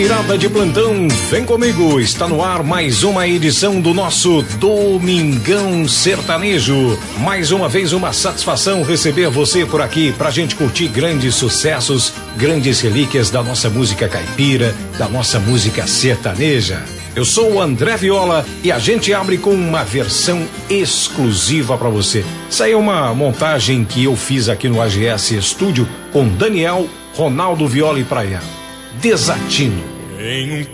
Virada de plantão, vem comigo, está no ar mais uma edição do nosso Domingão Sertanejo. Mais uma vez uma satisfação receber você por aqui pra gente curtir grandes sucessos, grandes relíquias da nossa música caipira, da nossa música sertaneja. Eu sou o André Viola e a gente abre com uma versão exclusiva pra você. Essa aí é uma montagem que eu fiz aqui no AGS Estúdio com Daniel, Ronaldo Viola e Praia. Desatino. Em um